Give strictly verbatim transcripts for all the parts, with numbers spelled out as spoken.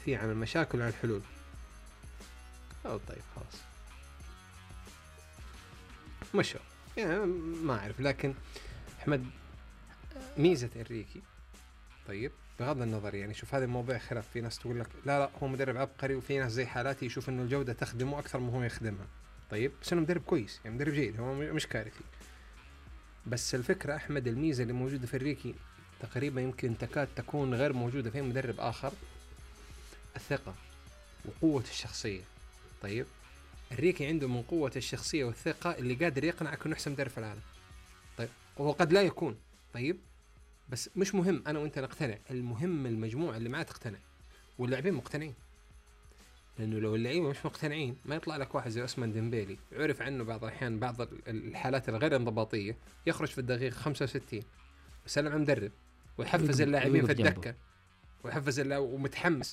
فيه عن المشاكل وعن الحلول. أو طيب خلاص مشوا يعني ما أعرف. لكن أحمد ميزة إنريكي طيب بغض النظر يعني شوف هذا الموضوع خلاف، في ناس تقول لك لا لا هو مدرب عبقري، وفي ناس زي حالاتي يشوف إنه الجودة تخدمه أكثر ما هو يخدمها. طيب بس إنه مدرب كويس يعني مدرب جيد، هو مش كارثي. بس الفكرة أحمد الميزة اللي موجودة في إنريكي تقريبا يمكن تكاد تكون غير موجودة في مدرب آخر، الثقة وقوة الشخصية. طيب إنريكي عنده من قوة الشخصية والثقة اللي قادر يقنعك إنه أحسن مدرب في العالم. طيب وهو قد لا يكون، طيب بس مش مهم أنا وإنت نقتنع، المهم المجموعة اللي معاه تقتنع واللاعبين مقتنعين. لأنه لو اللعيبة مش مقتنعين ما يطلع لك واحد زي عثمان ديمبيلي عرف عنه بعض الأحيان بعض الحالات الغير انضباطية يخرج في الدقيقة خمسة وستين وسلم على مدرب ويحفز اللاعبين في الدكة ويحفز اللاعب ومتحمس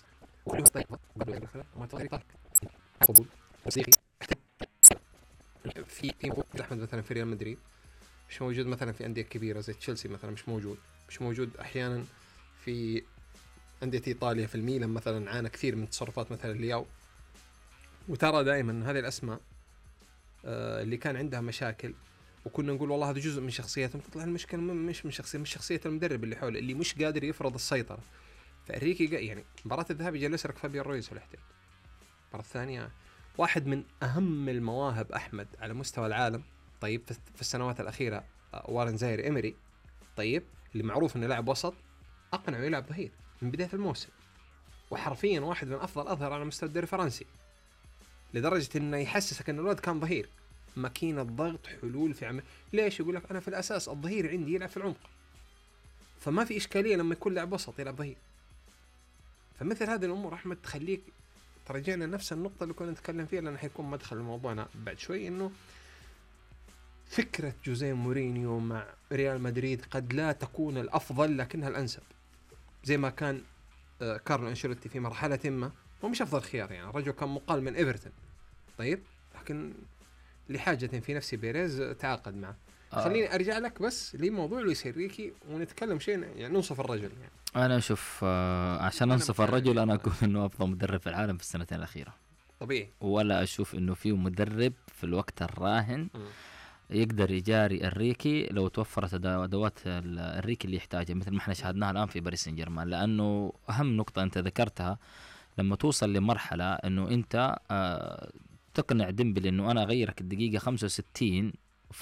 في في أحمد مثلا في ريال مدريد مش موجود، مثلا في أندية كبيرة زي تشيلسي مثلا مش موجود، مش موجود أحيانا في أندية إيطاليا. في الميلان مثلا عانى كثير من تصرفات مثلا لياو. وترى دائما هذه الأسماء آه اللي كان عندها مشاكل وكنا نقول والله هذا جزء من شخصيتهم، تطلع المشكلة مش من شخصية مش شخصية المدرب اللي حوله اللي مش قادر يفرض السيطرة. فأريكي يعني مباراة الذهاب يجلس لك فابيان رويز والاحتياط. المباراة الثانية واحد من أهم المواهب أحمد على مستوى العالم طيب في السنوات الأخيرة وارن زاير إيمري طيب اللي معروف إنه لاعب وسط أقنعه يلعب ظهير من بداية الموسم، وحرفيا واحد من أفضل أظهر على مستوى الدوري الفرنسي، لدرجة إنه يحسسك إن الولد كان ظهير ماكينة ضغط حلول في عمل. ليش؟ يقول لك أنا في الأساس الظهير عندي يلعب في العمق، فما في إشكالية لما يكون لاعب وسط يلعب ظهير. فمثل هذه الأمور أحمد تخليك ترجعنا نفس النقطة اللي كنا نتكلم فيها، لأن حيكون مدخل موضوعنا بعد شوي، إنه فكرة جوزيه مورينيو مع ريال مدريد قد لا تكون الأفضل لكنها الأنسب. زي ما كان كارلو أنشيلوتي في مرحلة ما هو مش أفضل خيار، يعني الرجل كان مقال من إيفرتون طيب، لكن لحاجة في نفسي بيريز تعاقد معه. آه. خليني أرجع لك بس لموضوع لويس إنريكي ونتكلم شيء يعني نوصف الرجل. يعني أنا أشوف آه عشان أنصف الرجل أنا أقول إنه أفضل مدرب في العالم في السنتين الأخيرة طبيعي، ولا أشوف إنه فيه مدرب في الوقت الراهن م. يقدر يجاري إنريكي لو توفرت أدوات إنريكي اللي يحتاجها مثل ما احنا شاهدناها الآن في باريس سان جيرمان. لأنه أهم نقطة أنت ذكرتها لما توصل لمرحلة إنه أنت آه تقنع ديمبلي إنه أنا أغيرك الدقيقة خمسة وستين في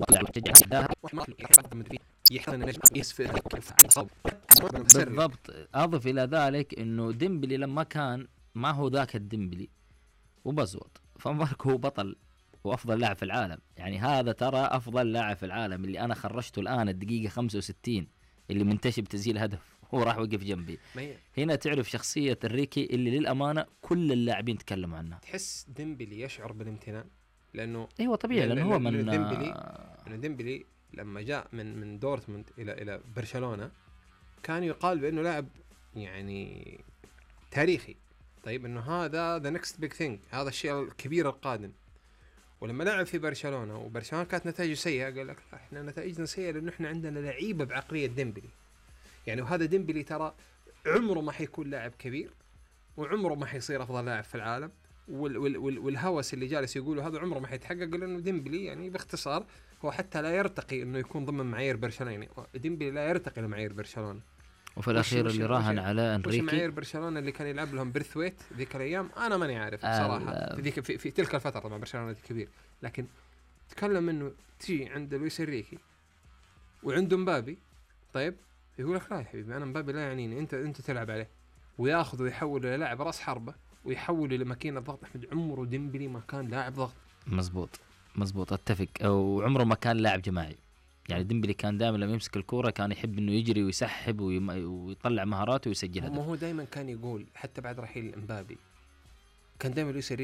بالضبط. أضف إلى ذلك إنه ديمبلي لما كان ما هو ذاك الديمبلي وبزوط فمارك هو بطل وأفضل لاعب في العالم. يعني هذا ترى أفضل لاعب في العالم اللي أنا خرجته الآن الدقيقة خمسة وستين اللي منتشب تسجيل هدف هو راح وقف جنبي. هنا تعرف شخصية الريكي اللي للأمانة كل اللاعبين تكلموا عنها. تحس ديمبلي يشعر بالامتنان لأنه أيوة طبيعي لأنه هو من ديمبلي إنه ديمبلي لما جاء من من دورتموند إلى إلى برشلونة كان يقال بأنه لاعب يعني تاريخي. طيب إنه هذا the next big thing، هذا الشيء الكبير القادم. ولما لعب في برشلونة وبرشلونة كانت نتائجه سيئة قال لك احنا نتائجنا سيئة لأنه احنا عندنا لعيبة بعقلية ديمبلي. يعني وهذا ديمبلي ترى عمره ما حيكون لاعب كبير وعمره ما حيصير أفضل لاعب في العالم، وال وال وال والهوس اللي جالس يقوله هذا عمره ما حيتحقق، لأنه ديمبلي يعني باختصار هو حتى لا يرتقي إنه يكون ضمن معايير برشلونة. يعني ديمبلي لا يرتقي لمعايير برشلونة. وفي الأخير اللي راهن على إنريكي وش معايير برشلونة اللي كان يلعب لهم برثويت ذيك الأيام أنا ماني عارف بصراحة في ذيك في, في تلك الفترة مع برشلونة كبير. لكن تكلم إنه تيجي عند لويس إنريكي وعنده مبابي طيب يقول لك لا يا حبيبي أنا مبابي لا يعنيني، أنت أنت تلعب عليه، ويأخذ ويحول إلى لاعب رأس حربة ويحول إلى ماكينة ضغط. أحمد عمره ديمبلي ما كان لاعب ضغط. مزبوط مزبوط أتفق. أو عمره ما كان لاعب جماعي. يعني ديمبلي كان دائما لما يمسك الكورة كان يحب إنه يجري ويسحب ويطلع مهاراته ويسجل هدف. ما هو دائما كان يقول حتى بعد رحيل مبابي كان دائما يسير